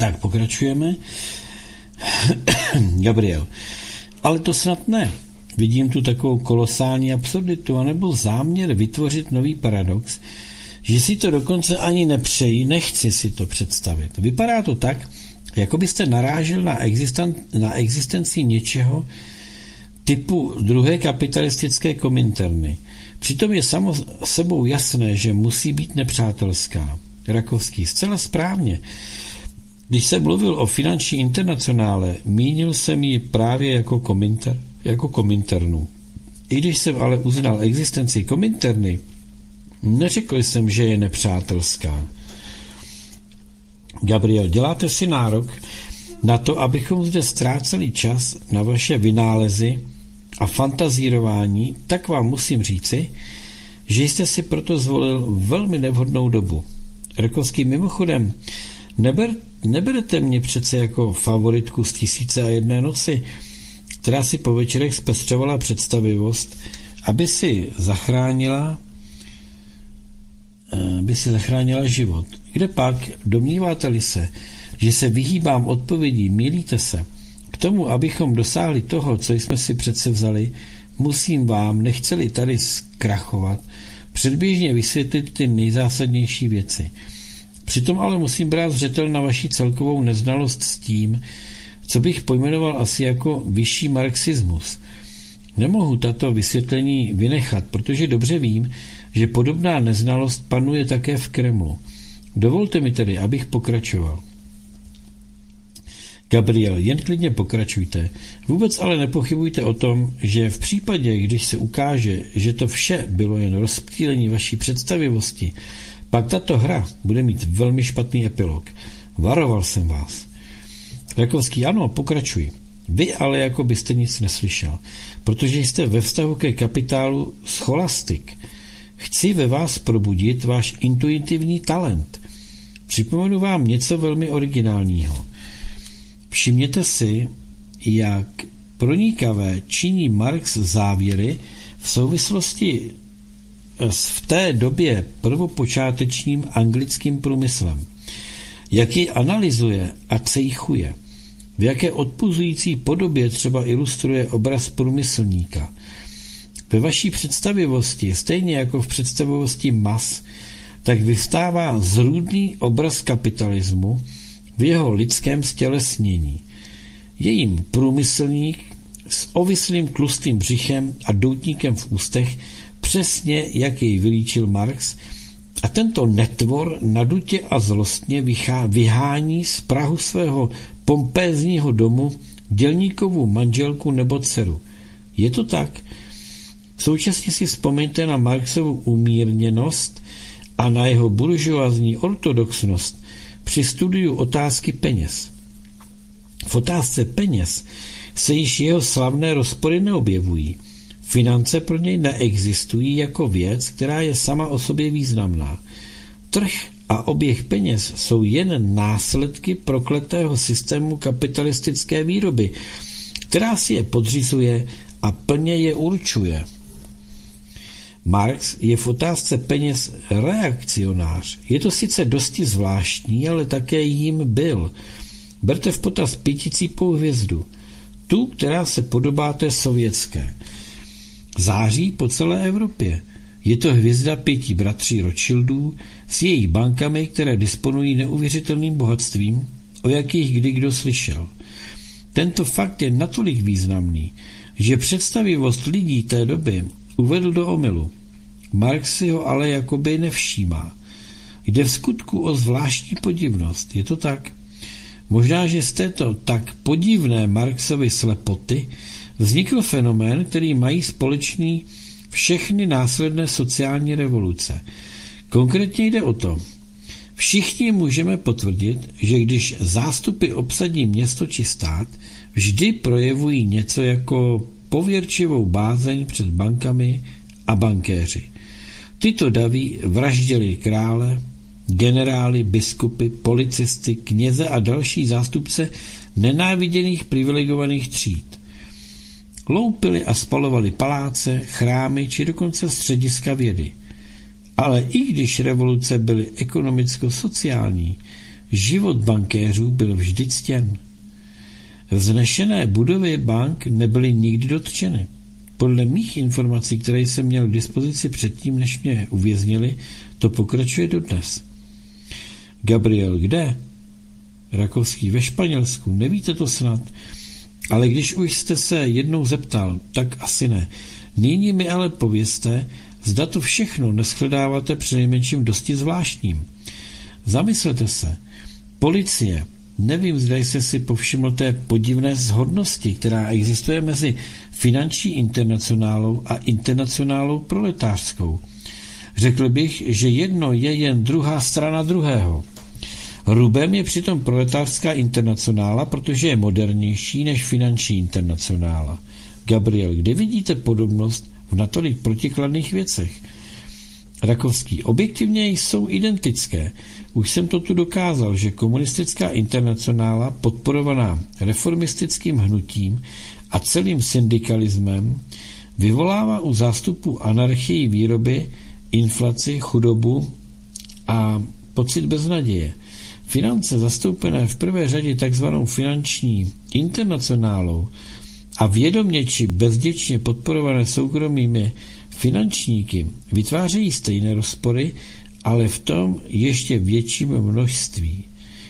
Tak, pokračujeme. Gabriel. Ale to snad ne. Vidím tu takovou kolosální absurditu, anebo záměr vytvořit nový paradox, že si to dokonce ani nepřeji, nechci si to představit. Vypadá to tak, jako byste narážel na existenci něčeho typu druhé kapitalistické kominterny. Přitom je samo sebou jasné, že musí být nepřátelská. Rakovský, zcela správně. Když se mluvil o finanční internacionále, mínil jsem ji právě jako kominternu. I když jsem ale uznal existenci kominterny, neřekl jsem, že je nepřátelská. Gabriel, děláte si nárok na to, abychom zde ztráceli čas na vaše vynálezy a fantazírování, tak vám musím říci, že jste si proto zvolil velmi nevhodnou dobu. Rakovský, mimochodem, neberete mě přece jako favoritku z 1001 noci, která si po večerech zpestřovala představivost, aby si zachránila život. Kde pak, domníváte-li se, že se vyhýbám odpovědí, mýlíte se. K tomu, abychom dosáhli toho, co jsme si přece vzali, musím vám, nechceli tady zkrachovat, předběžně vysvětlit ty nejzásadnější věci. Přitom ale musím brát zřetel na vaši celkovou neznalost s tím, co bych pojmenoval asi jako vyšší marxismus. Nemohu tato vysvětlení vynechat, protože dobře vím, že podobná neznalost panuje také v Kremlu. Dovolte mi tedy, abych pokračoval. Gabriel, jen klidně pokračujte. Vůbec ale nepochybujte o tom, že v případě, když se ukáže, že to vše bylo jen rozptýlení vaší představivosti, pak tato hra bude mít velmi špatný epilog. Varoval jsem vás. Rakovský, ano, pokračuj. Vy ale jako byste nic neslyšel, protože jste ve vztahu ke kapitálu scholastik. Chci ve vás probudit váš intuitivní talent. Připomenu vám něco velmi originálního. Všimněte si, jak pronikavé činí Marx závěry v souvislosti s v té době prvopočátečním anglickým průmyslem. Jak ji analyzuje a cejchuje. V jaké odpuzující podobě třeba ilustruje obraz průmyslníka. Ve vaší představivosti, stejně jako v představivosti mas, tak vystává zrůdný obraz kapitalismu v jeho lidském stělesnění. Je jim průmyslník s ovislým tlustým břichem a doutníkem v ústech, přesně jak jej vylíčil Marx, a tento netvor nadutě a zlostně vyhání z prahu svého pompézního domu dělníkovu manželku nebo dceru. Je to tak? Současně si vzpomeňte na Marxovu umírněnost a na jeho buržoazní ortodoxnost při studiu otázky peněz. V otázce peněz se již jeho slavné rozpory neobjevují. Finance pro něj neexistují jako věc, která je sama o sobě významná. Trh a oběh peněz jsou jen následky prokletého systému kapitalistické výroby, která si je podřizuje a plně je určuje. Marx je v otázce peněz reakcionář. Je to sice dosti zvláštní, ale také jím byl. Berte v potaz pěticípou hvězdu, tu, která se podobá té sovětské. Září po celé Evropě. Je to hvězda 5 bratří Rothschildů s jejich bankami, které disponují neuvěřitelným bohatstvím, o jakých kdy kdo slyšel. Tento fakt je natolik významný, že představivost lidí té doby uvedl do omylu. Marx si ho ale jakoby nevšímá. Jde v skutku o zvláštní podivnost. Je to tak? Možná, že z této tak podivné Marxovy slepoty vznikl fenomén, který mají společný všechny následné sociální revoluce. Konkrétně jde o to, všichni můžeme potvrdit, že když zástupy obsadí město či stát, vždy projevují něco jako pověrčivou bázeň před bankami a bankéři. Tyto daví vraždili krále, generály, biskupy, policisty, kněze a další zástupce nenáviděných privilegovaných tříd. Loupili a spalovali paláce, chrámy či dokonce střediska vědy. Ale i když revoluce byly ekonomicko-sociální, Život bankéřů byl vždy ctěn. Vznešené budovy bank nebyly nikdy dotčeny. Podle mých informací, které jsem měl k dispozici předtím, než mě uvěznili, to pokračuje dodnes. Gabriel, kde? Rakovský, ve Španělsku, nevíte to snad? Ale když už jste se jednou zeptal, tak asi ne. Nyní mi ale povězte, zda to všechno neshledáváte přinejmenším dosti zvláštním. Zamyslete se. Policie. Nevím, zda jste si povšiml té podivné shodnosti, která existuje mezi finanční internacionálou a internacionálou proletářskou. Řekl bych, že jedno je jen druhá strana druhého. Rubem je přitom proletářská internacionála, protože je modernější než finanční internacionála. Gabriel, kde vidíte podobnost v natolik protikladných věcech? Rakovský, objektivně jsou identické. Už jsem to tu dokázal, že komunistická internacionála, podporovaná reformistickým hnutím a celým syndikalismem, vyvolává u zástupů anarchii výroby, inflaci, chudobu a pocit beznaděje. Finance zastoupené v prvé řadě takzvanou finanční internacionálou a vědomě či bezděčně podporované soukromými finančníky vytvářejí stejné rozpory, ale v tom ještě větším množství.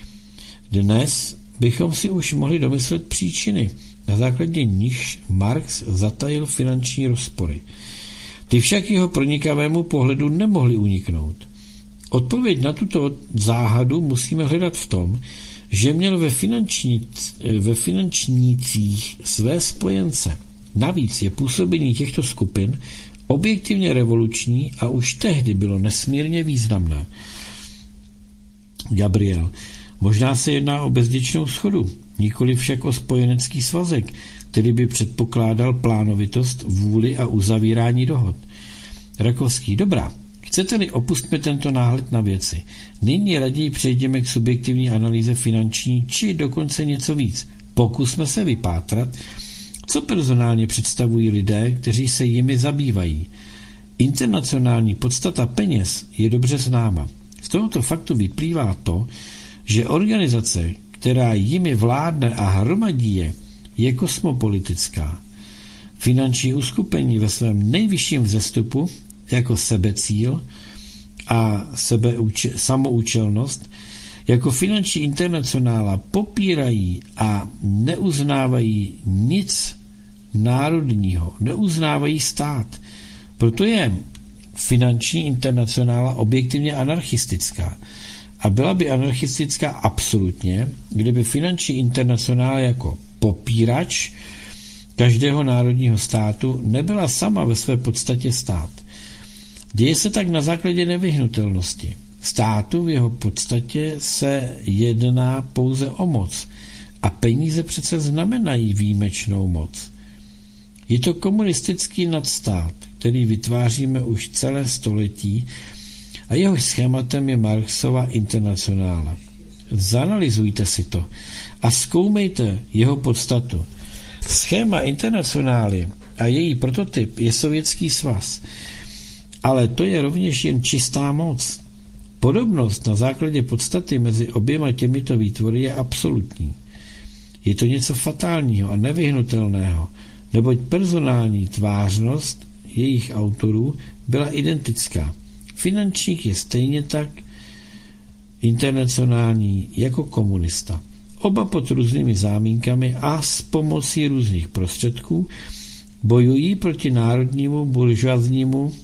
Dnes bychom si už mohli domyslet příčiny, na základě nichž Marx zatajil finanční rozpory. Ty však jeho pronikavému pohledu nemohly uniknout. Odpověď na tuto záhadu musíme hledat v tom, že měl ve finančnících své spojence. Navíc je působení těchto skupin objektivně revoluční a už tehdy bylo nesmírně významné. Gabriel, možná se jedná o bezděčnou schodu, nikoli však o spojenecký svazek, který by předpokládal plánovitost, vůli a uzavírání dohod. Rakovský, dobrá. Chcete-li, opustme tento náhled na věci. Nyní raději přejdeme k subjektivní analýze finanční, či dokonce něco víc. Pokusme se vypátrat, co personálně představují lidé, kteří se jimi zabývají. Internacionální podstata peněz je dobře známa. Z tohoto faktu vyplývá to, že organizace, která jimi vládne a hromadí je kosmopolitická. Finanční uskupení ve svém nejvyšším vzestupu jako sebecíl a samoučelnost, jako finanční internacionála popírají a neuznávají nic národního, neuznávají stát. Proto je finanční internacionála objektivně anarchistická. A byla by anarchistická absolutně, kdyby finanční internacionála jako popírač každého národního státu nebyla sama ve své podstatě stát. Děje se tak na základě nevyhnutelnosti. Státu v jeho podstatě se jedná pouze o moc a peníze přece znamenají výjimečnou moc. Je to komunistický nadstát, který vytváříme už celé století a jeho schématem je Marxova internacionála. Zanalyzujte si to a zkoumejte jeho podstatu. Schéma internacionály a její prototyp je Sovětský svaz, ale to je rovněž jen čistá moc. Podobnost na základě podstaty mezi oběma těmito výtvory je absolutní. Je to něco fatálního a nevyhnutelného, neboť personální tvářnost jejich autorů byla identická. Finančník je stejně tak internacionální jako komunista. Oba pod různými zámínkami a s pomocí různých prostředků bojují proti národnímu buržoaznímu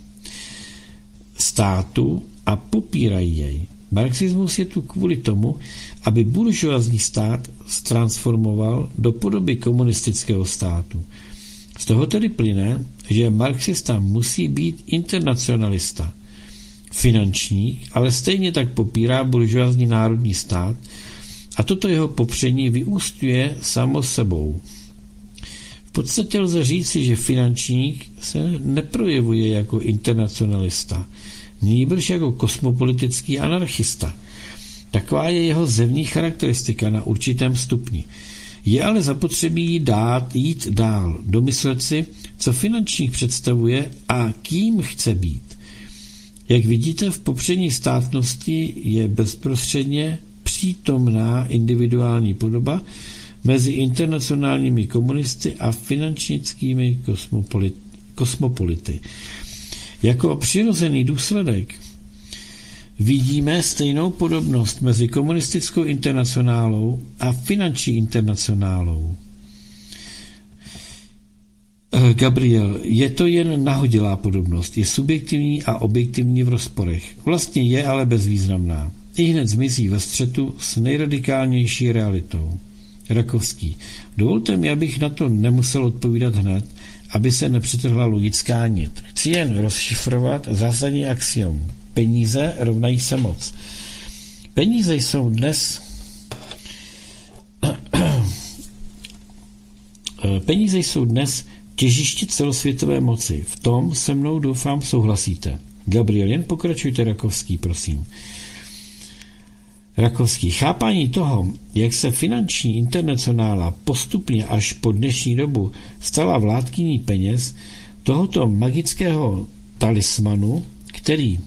státu a popírají jej. Marxismus je tu kvůli tomu, aby buržoazní stát transformoval do podoby komunistického státu. Z toho tedy plyne, že marxista musí být internacionalista. Finančník, ale stejně tak popírá buržoazní národní stát a toto jeho popření vyústňuje samo sebou. V podstatě lze říci, že finančník se neprojevuje jako internacionalista, nýbrž jako kosmopolitický anarchista. Taková je jeho zevní charakteristika na určitém stupni. Je ale zapotřebí jít dál, domyslet si, co finančník představuje a kým chce být. Jak vidíte, v popření státnosti je bezprostředně přítomná individuální podoba mezi internacionálními komunisty a finančnickými kosmopolity. Jako přirozený důsledek vidíme stejnou podobnost mezi komunistickou internacionálou a finanční internacionálou. Gabriel, je to jen nahodilá podobnost, je subjektivní a objektivní v rozporech. Vlastně je, ale bezvýznamná. Ihned zmizí ve střetu s nejradikálnější realitou. Rakovský. Dovolte mi, abych na to nemusel odpovídat hned, aby se nepřetrhla logická nit. Chci jen rozšifrovat zásadní axiom. Peníze rovnají se moc. Peníze jsou dnes těžiště celosvětové moci. V tom se mnou doufám souhlasíte. Gabriel, jen pokračujte, Rakovský, prosím. Rakovský. Chápání toho, jak se finanční internacionála postupně až po dnešní dobu stala vládkyní peněz, tohoto magického talismanu, který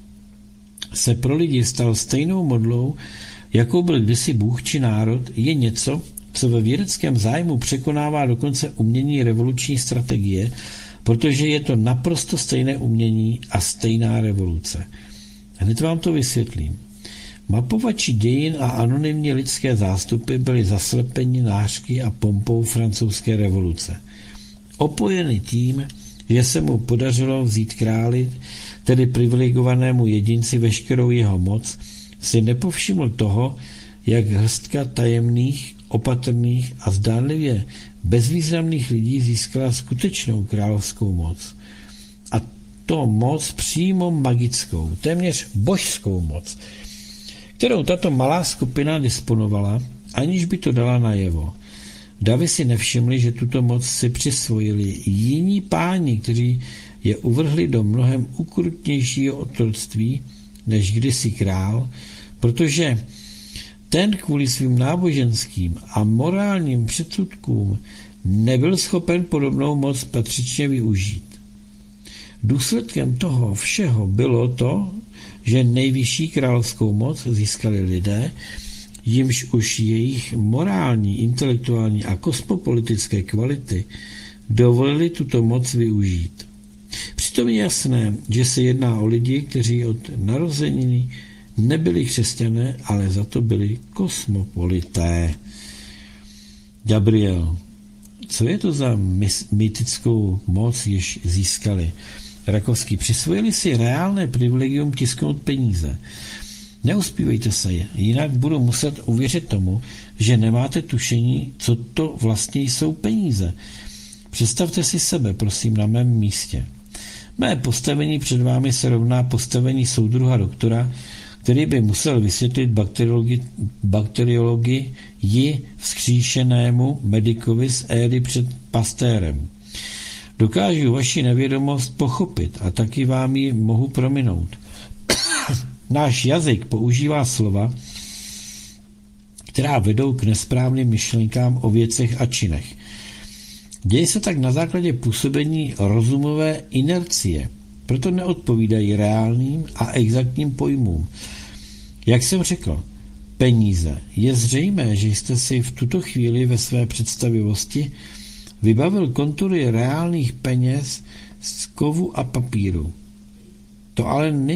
se pro lidi stal stejnou modlou, jakou byl kdysi Bůh či národ, je něco, co ve vědeckém zájmu překonává dokonce umění revoluční strategie, protože je to naprosto stejné umění a stejná revoluce. Hned vám to vysvětlím. Mapovači dějin a anonymní lidské zástupy byli zaslepeni nářky a pompou francouzské revoluce. Opojeny tím, že se mu podařilo vzít králi, tedy privilegovanému jedinci, veškerou jeho moc, si nepovšiml toho, jak hrstka tajemných, opatrných a zdánlivě bezvýznamných lidí získala skutečnou královskou moc. A to moc přímo magickou, téměř božskou moc, kterou tato malá skupina disponovala, aniž by to dala najevo. Davy si nevšimli, že tuto moc si přisvojili jiní páni, kteří je uvrhli do mnohem ukrutnějšího otroctví než kdysi král, protože ten kvůli svým náboženským a morálním předsudkům nebyl schopen podobnou moc patřičně využít. Důsledkem toho všeho bylo to, že nejvyšší královskou moc získali lidé, jimž už jejich morální, intelektuální a kosmopolitické kvality dovolili tuto moc využít. Přitom je jasné, že se jedná o lidi, kteří od narozeniny nebyli křesťané, ale za to byli kosmopolité. Gabriel, co je to za mýtickou moc, již získali? Rakovský, přisvojili si reálné privilegium tisknout peníze. Neuspívejte se, jinak budu muset uvěřit tomu, že nemáte tušení, co to vlastně jsou peníze. Představte si sebe, prosím, na mém místě. Mé postavení před vámi se rovná postavení soudruha doktora, který by musel vysvětlit bakteriologii vzkříšenému medikovi z éry před Pastérem. Dokážu vaši nevědomost pochopit a taky vám ji mohu prominout. Náš jazyk používá slova, která vedou k nesprávným myšlenkám o věcech a činech. Děje se tak na základě působení rozumové inercie, proto neodpovídají reálným a exaktním pojmům. Jak jsem řekl, peníze. Je zřejmé, že jste si v tuto chvíli ve své představivosti vybavil kontury reálných peněz z kovu a papíru. To ale